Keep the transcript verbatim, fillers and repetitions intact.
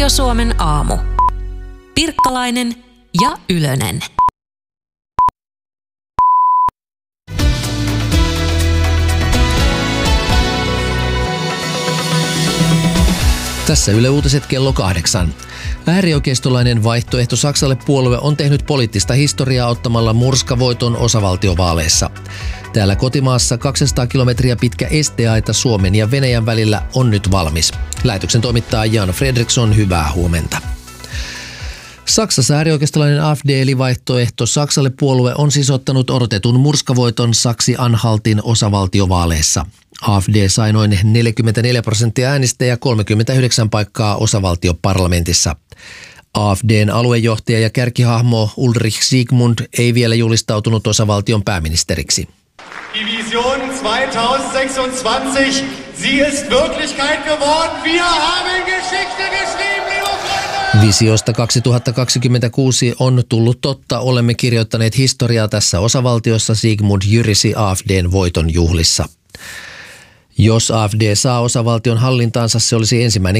Radio Suomen aamu. Pirkkalainen ja Ylönen. Tässä Yle Uutiset kello kahdeksan. Äärioikeistolainen vaihtoehto Saksalle -puolue on tehnyt poliittista historiaa ottamalla murskavoiton osavaltiovaaleissa. Täällä kotimaassa kaksisataa kilometriä pitkä esteaita Suomen ja Venäjän välillä on nyt valmis. Lähetyksen toimittaa Jan Fredriksson, hyvää huomenta. Saksassa äärioikeistolainen A F D eli vaihtoehto Saksalle -puolue on siis ottanut odotetun murskavoiton Saksi-Anhaltin osavaltiovaaleissa. A F D sai noin neljäkymmentäneljä prosenttia äänistä ja kolmekymmentäyhdeksän paikkaa osavaltioparlamentissa. A F D:n aluejohtaja ja kärkihahmo Ulrich Siegmund ei vielä julistautunut osavaltion pääministeriksi. Die Vision zweitausendsechsundzwanzig, sie ist Wirklichkeit geworden. Wir haben Geschichte geschrieben, liebe Freunde! Visiosta kaksituhattakaksikymmentäkuusi on tullut totta. Olemme kirjoittaneet historiaa tässä osavaltiossa, Siegmund jyrisi A F D:n voiton juhlissa. Jos A F D saa osavaltion hallintaansa, se olisi ensimmäinen